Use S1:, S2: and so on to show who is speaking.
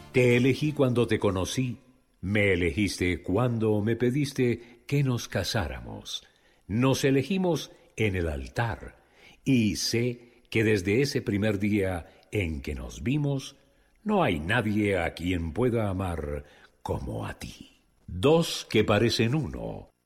S1: Te elegí cuando te conocí, me elegiste cuando me pediste que nos casáramos. Nos elegimos en el altar y sé que desde ese primer día en que nos vimos, no hay nadie a quien pueda amar como a ti. Dos que parecen uno,